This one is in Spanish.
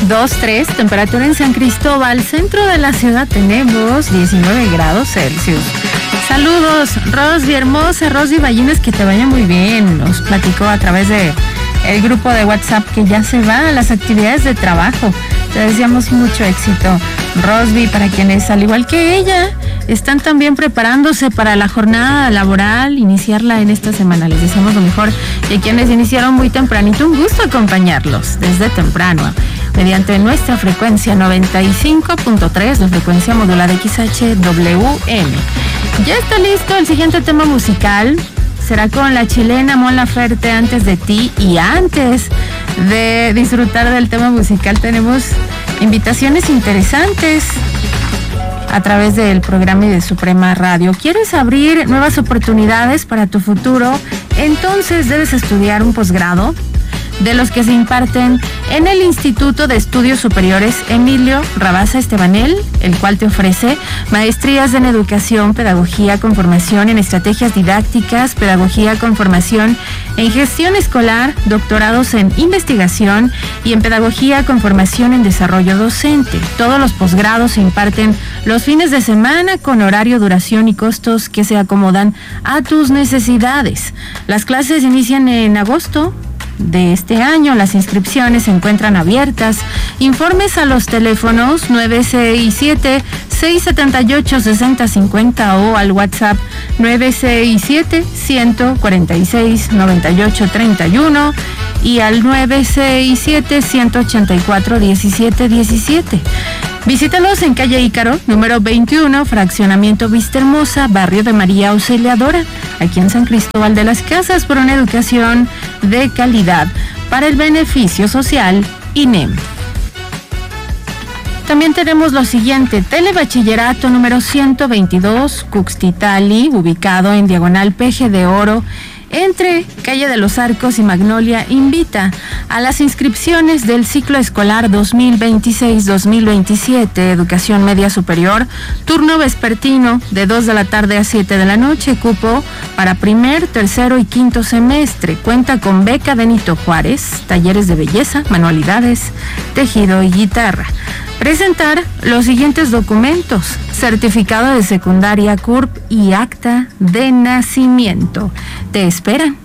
2.3, temperatura en San Cristóbal, centro de la ciudad, tenemos 19 grados Celsius. Saludos, Rosy hermosa, Rosy Ballines, que te vaya muy bien. Nos platicó a través de el grupo de WhatsApp que ya se va a las actividades de trabajo. Te deseamos mucho éxito, Rosy, para quienes, al igual que ella, están también preparándose para la jornada laboral, iniciarla en esta semana. Les deseamos lo mejor. Y a quienes iniciaron muy tempranito, un gusto acompañarlos desde temprano, mediante nuestra frecuencia 95.3, la frecuencia modulada XHWM. Ya está listo el siguiente tema musical. Será con la chilena Mon Laferte, Antes de ti. Y antes de disfrutar del tema musical, tenemos invitaciones interesantes a través del programa y de Suprema Radio. ¿Quieres abrir nuevas oportunidades para tu futuro? Entonces debes estudiar un posgrado de los que se imparten en el Instituto de Estudios Superiores Emilio Rabasa Estebanel, el cual te ofrece maestrías en educación, pedagogía con formación en estrategias didácticas, pedagogía con formación en gestión escolar, doctorados en investigación y en pedagogía con formación en desarrollo docente. Todos los posgrados se imparten los fines de semana con horario, duración y costos que se acomodan a tus necesidades. Las clases inician en agosto de este año. Las inscripciones se encuentran abiertas. Informes a los teléfonos 967-678-6050 o al WhatsApp 967-146-9831 y al 967-184-1717. Visítalos en calle Ícaro, número 21, fraccionamiento Vista Hermosa, barrio de María Auxiliadora, aquí en San Cristóbal de las Casas, por una educación de calidad para el beneficio social, INEM. También tenemos lo siguiente: Telebachillerato número 122, Cuxtitali, ubicado en diagonal Peje de Oro, entre Calle de los Arcos y Magnolia, invita a las inscripciones del ciclo escolar 2026-2027, Educación Media Superior, turno vespertino de 2 de la tarde a 7 de la noche, cupo para primer, tercero y quinto semestre. Cuenta con beca Benito Juárez, talleres de belleza, manualidades, tejido y guitarra. Presentar los siguientes documentos: certificado de secundaria CURP y acta de nacimiento. Te esperan.